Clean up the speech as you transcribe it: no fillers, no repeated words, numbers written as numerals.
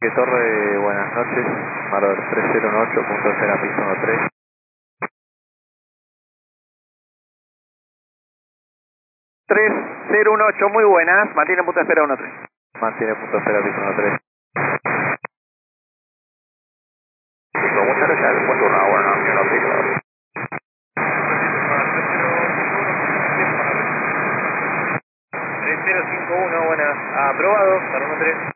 Que Torre, buenas noches. Marder 3018.0 piso 13. 3018, muy buenas. Mantiene punto de espera 13. Mantiene punto de espera piso 13. Muchas gracias, buen turno, bueno, no, no pico. 3051, buenas. Aprobado, para 13.